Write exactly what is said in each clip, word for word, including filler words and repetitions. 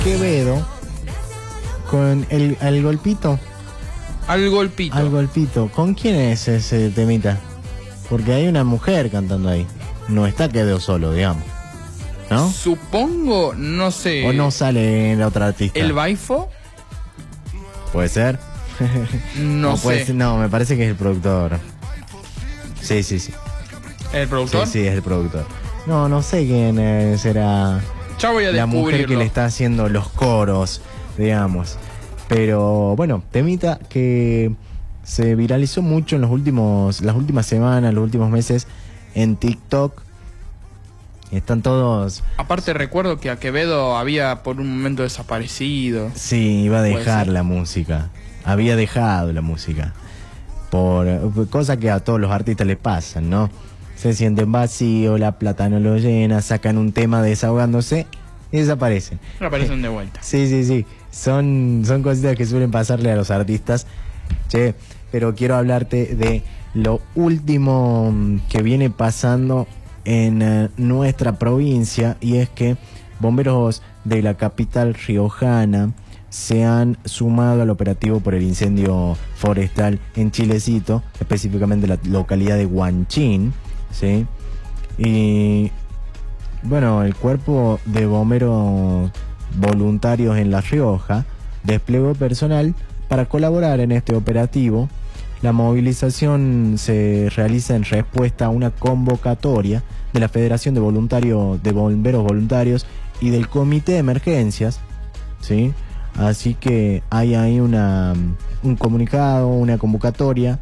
Quevedo con el, el golpito. Al golpito. Al golpito. ¿Con quién es ese temita? Porque hay una mujer cantando ahí. No está Quevedo solo, digamos, ¿no? Supongo, no sé. ¿O no sale la otra artista? ¿El Baifo? ¿Puede ser? No, no sé. Puede ser, no, me parece que es el productor. Sí, sí, sí. ¿El productor? Sí, sí, es el productor. No, no sé quién eh, será ya voy a la mujer que le está haciendo los coros, digamos. Pero bueno, temita que se viralizó mucho en los últimos, las últimas semanas, los últimos meses en TikTok. Están todos... Aparte recuerdo que a Quevedo había por un momento desaparecido. Sí, iba a dejar la música. Había dejado la música. Por cosa que a todos los artistas les pasan, ¿no? Se sienten vacíos, la plata no lo llena, sacan un tema desahogándose y desaparecen. Aparecen de vuelta. Sí, sí, sí. Son, son cositas que suelen pasarle a los artistas. Che, pero quiero hablarte de lo último que viene pasando en uh, nuestra provincia, y es que bomberos de la capital riojana se han sumado al operativo por el incendio forestal en Chilecito, específicamente la localidad de Huanchín, ¿sí? Y bueno, el cuerpo de bomberos voluntarios en La Rioja desplegó personal para colaborar en este operativo. La movilización se realiza en respuesta a una convocatoria de la Federación de Voluntarios de Bomberos Voluntarios y del Comité de Emergencias, ¿sí? Así que hay ahí una, un comunicado, una convocatoria,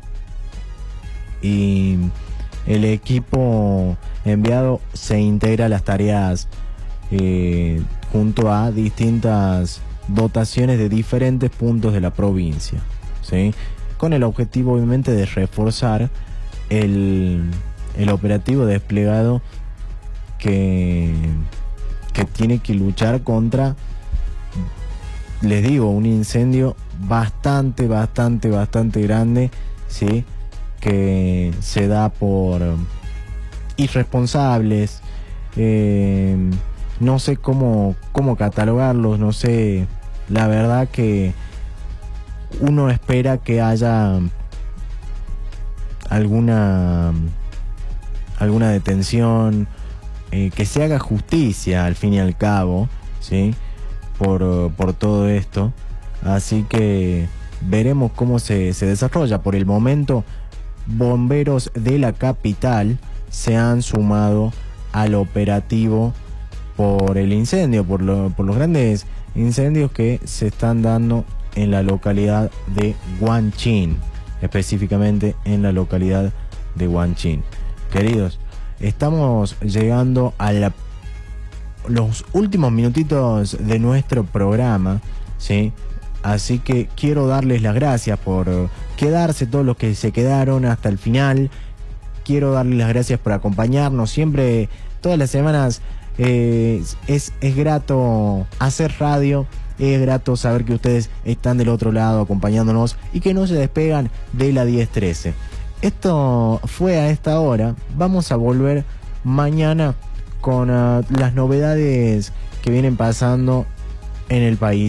y el equipo enviado se integra a las tareas eh, junto a distintas dotaciones de diferentes puntos de la provincia, ¿sí? Con el objetivo obviamente de reforzar el, el operativo desplegado que, que tiene que luchar contra, les digo, un incendio bastante, bastante, bastante grande, ¿sí? Que se da por irresponsables, eh, no sé cómo, cómo catalogarlos, no sé, la verdad que uno espera que haya alguna alguna detención, eh, que se haga justicia al fin y al cabo, ¿sí? Por, por todo esto. Así que veremos cómo se, se desarrolla. Por el momento, bomberos de la capital se han sumado al operativo por el incendio, por, lo, por los grandes incendios que se están dando en la localidad de Huanchín, específicamente en la localidad de Huanchín. Queridos, estamos llegando a la, los últimos minutitos de nuestro programa, ¿sí? Así que quiero darles las gracias por quedarse, todos los que se quedaron hasta el final. Quiero darles las gracias por acompañarnos siempre, todas las semanas. eh, es, es grato hacer radio. Es grato saber que ustedes están del otro lado acompañándonos y que no se despegan de la diez trece. Esto fue a esta hora. Vamos a volver mañana con uh, las novedades que vienen pasando en el país.